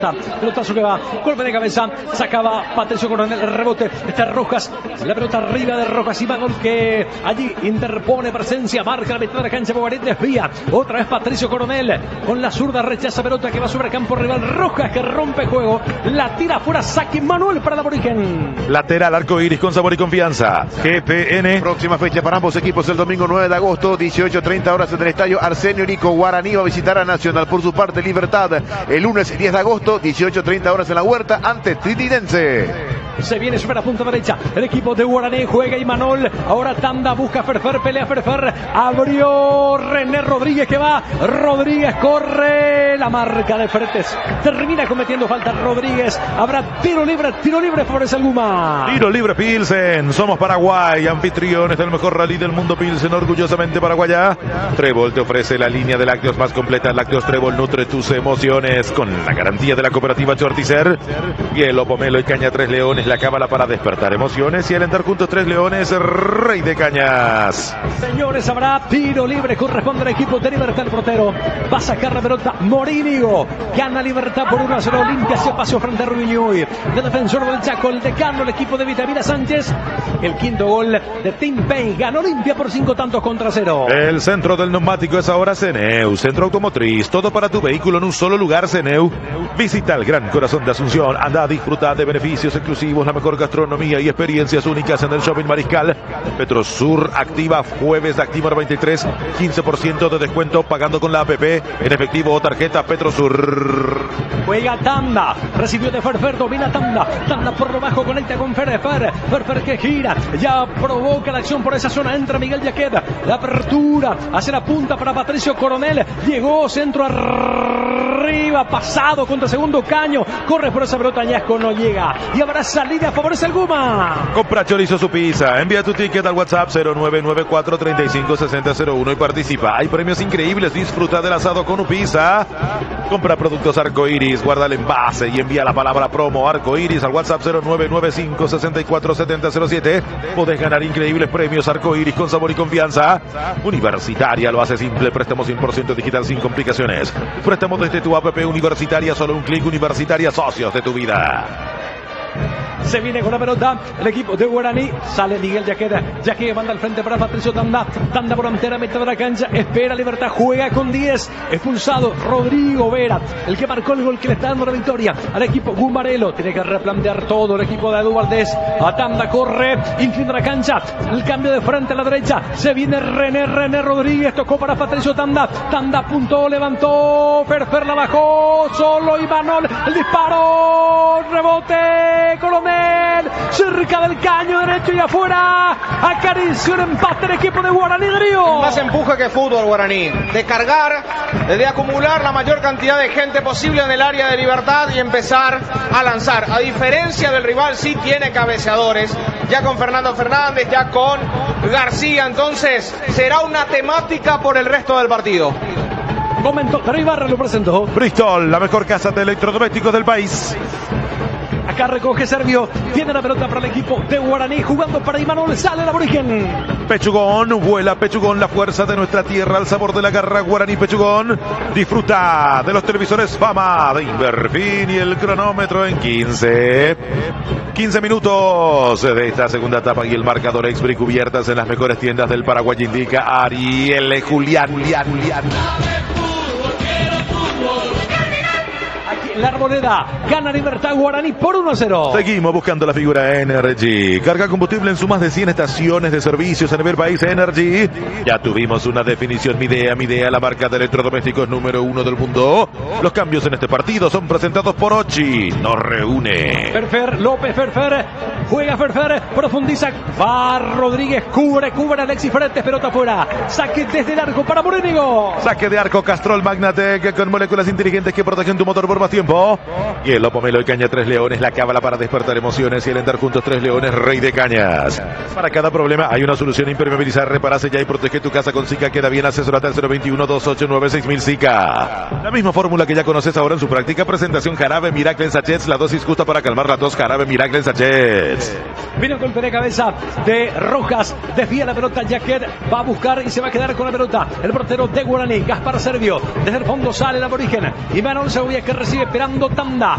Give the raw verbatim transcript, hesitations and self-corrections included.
Pelotazo que va, golpe de cabeza, sacaba Patricio Coronel, el rebote, está Rojas, la pelota arriba de Rojas y Magol que allí interpone presencia, marca la mitad de la cancha, Bogarín desvía, otra vez Patricio Coronel, con la zurda rechaza pelota que va sobre campo rival, Rojas que rompe juego, la tira fuera, saque Manuel para el aborigen. Lateral arco iris con sabor y confianza, G P N. Próxima fecha para ambos equipos el domingo nueve de agosto, dieciocho treinta horas en el estadio Arsenio Nico. Guaraní va a visitar a Nacional. Por su parte Libertad el lunes diez de agosto, dieciocho treinta horas en la Huerta ante Tritidense. Se viene sobre la punta derecha el equipo de Guaraní, juega Imanol, ahora Tanda, busca Ferfer, pelea Ferfer, abrió René Rodríguez que va, Rodríguez corre, la marca de Fretes, termina cometiendo falta Rodríguez, habrá tiro libre, tiro libre favorece al Guma. Tiro libre Pilsen, somos Paraguay, anfitriones del mejor rally del mundo Pilsen, orgullosamente paraguaya. Trébol te ofrece la línea de lácteos más completa, Lácteos Trébol nutre tus emociones, con la garantía de la cooperativa Chorticer, hielo, pomelo y caña Tres Leones, la cábala para despertar emociones, y al entrar juntos Tres Leones, Rey de Cañas. Señores, habrá tiro libre, corresponde al equipo de Libertad, el portero va a sacar la pelota, Morínigo, gana Libertad por uno a cero, limpia ese espacio frente a Rubiñuy, de defensor del Chaco, el decano, el equipo de Vitamina Sánchez, el quinto gol de Tim Payne, ganó limpia por cinco tantos contra cero. El centro del neumático es ahora Ceneu, centro automotriz, todo para tu vehículo en un solo lugar, Ceneu. Visita el Gran Corazón de Asunción, anda a disfrutar de beneficios exclusivos, la mejor gastronomía y experiencias únicas en el Shopping Mariscal. Petrosur activa jueves de Activa veintitrés, quince por ciento de descuento pagando con la app en efectivo o tarjeta Petrosur. Juega Tanda, recibió de Ferfer, domina Tanda, Tanda por lo bajo, conecta con Ferfer, Ferfer que gira, ya provoca la acción por esa zona, entra Miguel Yaqueda, la apertura, hace la punta para Patricio Coronel, llegó centro arriba, pasado contra segundo caño, corre por esa pelota, Ñasco no llega, y habrá salida, favorece el Guma. Compra chorizo su pizza, envía tu ticket al WhatsApp cero nueve nueve cuatro tres cinco seis cero cero uno y participa, hay premios increíbles, disfruta del asado con Upisa. Compra productos Arcoiris, guarda el envase y envía la palabra promo Arcoiris al WhatsApp cero nueve nueve cinco seis cuatro siete cero cero siete. Podés ganar increíbles premios Arcoiris con sabor y confianza. Universitaria lo hace simple, préstamo cien por ciento digital sin complicaciones. Préstamo desde tu app Universitaria, solo un clic, Universitaria, socios de tu vida. Se viene con la pelota el equipo de Guaraní, sale Miguel Yaqueda, Yaqueda manda al frente para Patricio Tanda, Tanda por entera, mitad de la cancha, espera Libertad, juega con diez, expulsado Rodrigo Vera, el que marcó el gol que le está dando la victoria al equipo Gumarelo, tiene que replantear todo el equipo de Edu Valdés, a Tanda corre, inclina la cancha, el cambio de frente a la derecha, se viene René, René Rodríguez, tocó para Patricio Tanda, Tanda apuntó, levantó, Ferfer la bajó, solo Imanol, el disparo, rebote, Coronel, cerca del caño derecho y afuera, acarició el empate del equipo de Guaraní de Río. Más empuje que fútbol Guaraní, de cargar, de acumular la mayor cantidad de gente posible en el área de Libertad y empezar a lanzar. A diferencia del rival, sí tiene cabeceadores, ya con Fernando Fernández, ya con García, entonces será una temática por el resto del partido. Momento, Darío Ibarra lo presentó. Bristol, la mejor casa de electrodomésticos del país. Acá recoge Servio, tiene la pelota para el equipo de Guaraní, jugando para Imanol, sale el aborigen. Pechugón, vuela Pechugón, la fuerza de nuestra tierra, el sabor de la garra Guaraní Pechugón. Disfruta de los televisores Fama de Inverfin y el cronómetro en quince. quince minutos de esta segunda etapa y el marcador Express cubiertas en las mejores tiendas del Paraguay indica Ariel Julián, Julián, Julián. La Arboleda gana Libertad Guaraní por uno a cero. Seguimos buscando la figura Energy. Carga combustible en sus más de cien estaciones de servicios a nivel país. Energy. Ya tuvimos una definición. Midea, Midea, la marca de electrodomésticos número uno del mundo. Los cambios en este partido son presentados por Ochi. Nos reúne. Ferfer, López Ferfer. Juega Ferfer, profundiza. Va Rodríguez, cubre, cubre Alexis Fretes, pelota afuera. Saque desde el arco para Morínigo. Saque de arco Castrol Magnatec con moléculas inteligentes que protegen tu motor por más tiempo. Y el Pomelo y Caña Tres Leones, la cábala para despertar emociones y el entrar juntos Tres Leones, Rey de Cañas. Para cada problema hay una solución: impermeabilizar, reparase ya y protege tu casa con Zika. Queda bien, asesorate al cero veintiuno, dos ocho nueve seis mil Zika. La misma fórmula que ya conoces ahora en su práctica presentación: Jarabe Miracle en sachets, la dosis justa para calmar la tos. Jarabe Miracle en sachets. Viene el golpe de cabeza de Rojas, desvía la pelota, Jaquet va a buscar y se va a quedar con la pelota el portero de Guaraní, Gaspar Servio, desde el fondo sale el aborigen, y Manuel Segovia que recibe esperando tanda.